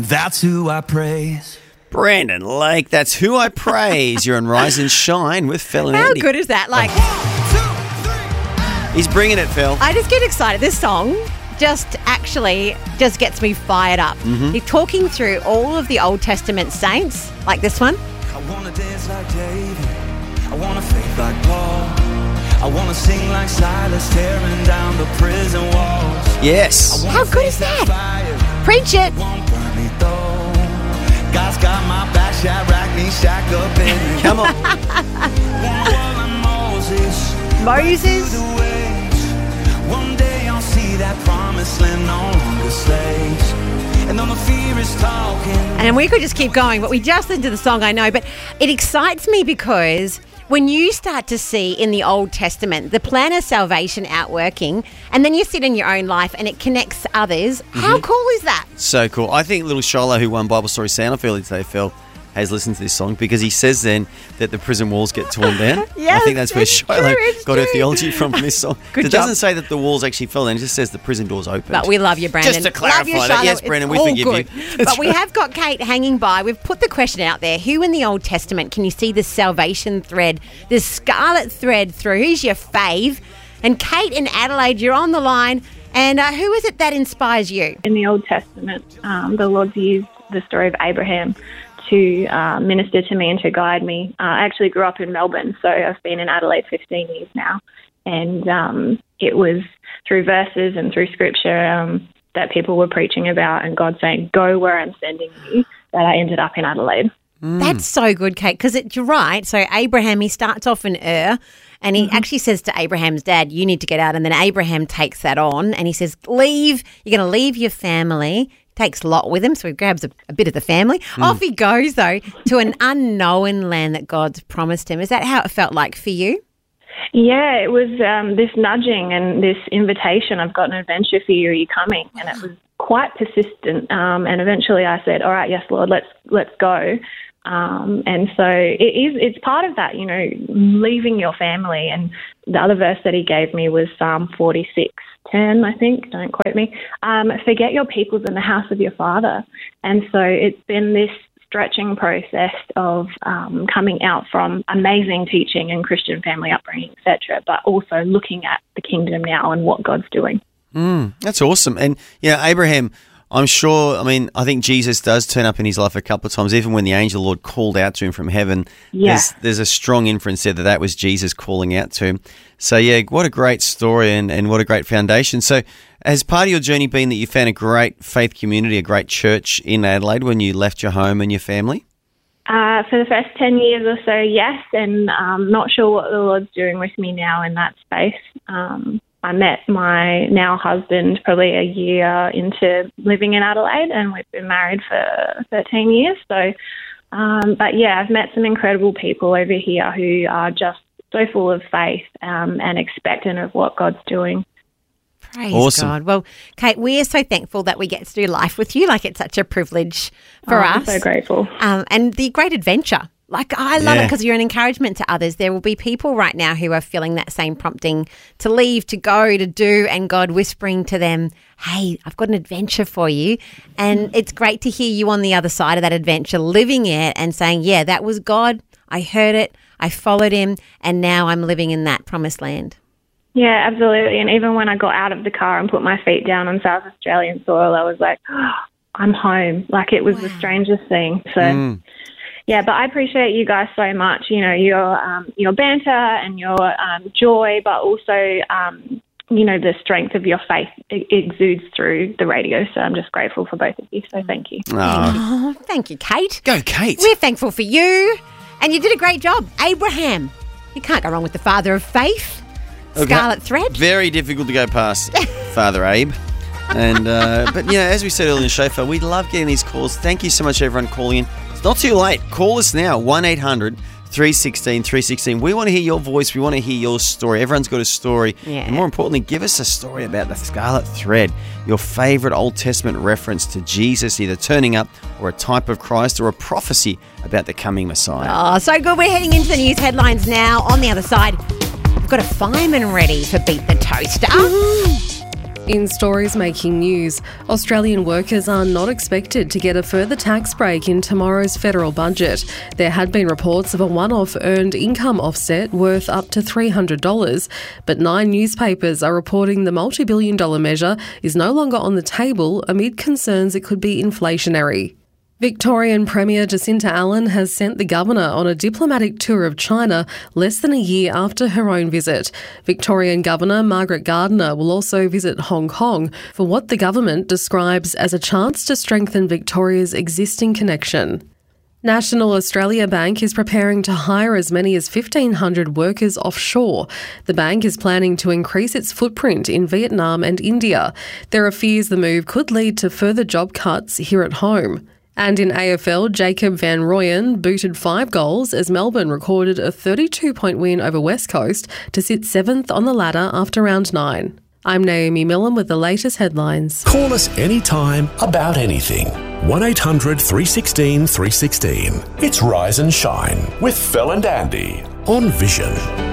That's who I praise. Brandon Lake, that's who I praise. You're on Rise and Shine with Phil and How Andy. good is that? Like, He's bringing it, Phil. I just get excited. This song just gets me fired up. Mm-hmm. You're talking through all of the Old Testament saints, like this one. I want to dance like David. I want to faith like Paul. I want to sing like Silas, tearing down the prison walls. Yes. How good is that? Preach it. Won't burn me though. God's got my back, Shadrach, Meshach up in me. Come on. Moses. One day I'll see that promised land no longer slaves. And though my fear is talking. And we could just keep going, but we just listened to the song, I know. But it excites me because when you start to see in the Old Testament the plan of salvation outworking, and then you sit in your own life and it connects others, how cool is that? So cool. I think little Shiloh, who won Bible Story Sound Off earlier today, Phil, has listened to this song because he says then that the prison walls get torn down. Yes, I think that's where it's Shiloh true, it's got her true. theology from this song. Good It job. doesn't say that the walls actually fell down. It just says the prison doors opened. But we love you, Brandon. Just to Love you, clarify that. Shiloh. Yes, Brandon, we It's all forgive good. you. But That's we right. have got Kate hanging by. We've put the question out there. Who in the Old Testament can you see the salvation thread, the scarlet thread through? Who's your fave? And Kate in Adelaide, you're on the line. And who is it that inspires you? In the Old Testament, the Lord's used the story of Abraham to minister to me and to guide me. I actually grew up in Melbourne, so I've been in Adelaide 15 years now. And it was through verses and through scripture that people were preaching about and God saying, go where I'm sending you, that I ended up in Adelaide. That's so good, Kate, because you're right. So Abraham, he starts off in Ur, and he actually says to Abraham's dad, you need to get out. And then Abraham takes that on, and he says, leave. You're going to leave your family. Takes Lot with him, so he grabs a bit of the family. Off he goes, though, to an unknown land that God's promised him. Is that how it felt like for you? Yeah, it was this nudging and this invitation. I've got an adventure for you. Are you coming? And it was quite persistent. And eventually I said, all right, yes, Lord, let's go. And so it's part of that, leaving your family. And the other verse that he gave me was Psalm 46:10, I think. Don't quote me. Forget your peoples in the house of your father. And so it's been this stretching process of coming out from amazing teaching and Christian family upbringing, etc., but also looking at the kingdom now and what God's doing. That's awesome. And, Abraham, I'm sure, I think Jesus does turn up in his life a couple of times, even when the angel Lord called out to him from heaven. Yeah. There's a strong inference there that was Jesus calling out to him. So, what a great story and what a great foundation. So, has part of your journey been that you found a great faith community, a great church in Adelaide when you left your home and your family? For the first 10 years or so, yes, and I'm not sure what the Lord's doing with me now in that space. I met my now husband probably a year into living in Adelaide, and we've been married for 13 years. So, I've met some incredible people over here who are just so full of faith and expectant of what God's doing. Praise Awesome. God. Well, Kate, we are so thankful that we get to do life with you. Like, it's such a privilege for us. I'm so grateful. And the great adventure. Like, I love it because you're an encouragement to others. There will be people right now who are feeling that same prompting to leave, to go, to do, and God whispering to them, hey, I've got an adventure for you. And it's great to hear you on the other side of that adventure, living it and saying, yeah, that was God. I heard it. I followed him. And now I'm living in that promised land. Yeah, absolutely. And even when I got out of the car and put my feet down on South Australian soil, I was like, oh, I'm home. Like, it was the strangest thing. So, yeah, but I appreciate you guys so much. Your banter and your joy, but also, the strength of your faith exudes through the radio. So I'm just grateful for both of you. So thank you. Oh, thank you, Kate. Go, Kate. We're thankful for you. And you did a great job. Abraham. You can't go wrong with the father of faith. Scarlet thread. Very difficult to go past Father Abe. And but as we said earlier in the show, Phil, we love getting these calls. Thank you so much, everyone calling in. It's not too late. Call us now, 1-800-316-316. We want to hear your voice. We want to hear your story. Everyone's got a story. Yeah. And more importantly, give us a story about the scarlet thread, your favourite Old Testament reference to Jesus, either turning up or a type of Christ or a prophecy about the coming Messiah. Oh, so good. We're heading into the news headlines now. On the other side, we've got a fireman ready for Beat the Toaster. In stories making news, Australian workers are not expected to get a further tax break in tomorrow's federal budget. There had been reports of a one-off earned income offset worth up to $300, but 9 newspapers are reporting the multi-billion-dollar measure is no longer on the table amid concerns it could be inflationary. Victorian Premier Jacinta Allen has sent the Governor on a diplomatic tour of China less than a year after her own visit. Victorian Governor Margaret Gardiner will also visit Hong Kong for what the government describes as a chance to strengthen Victoria's existing connection. National Australia Bank is preparing to hire as many as 1,500 workers offshore. The bank is planning to increase its footprint in Vietnam and India. There are fears the move could lead to further job cuts here at home. And in AFL, Jacob van Rooyen booted 5 goals as Melbourne recorded a 32-point win over West Coast to sit 7th on the ladder after round 9. I'm Naomi Millen with the latest headlines. Call us anytime about anything. 1800 316 316. It's Rise and Shine with Phil and Andy on Vision.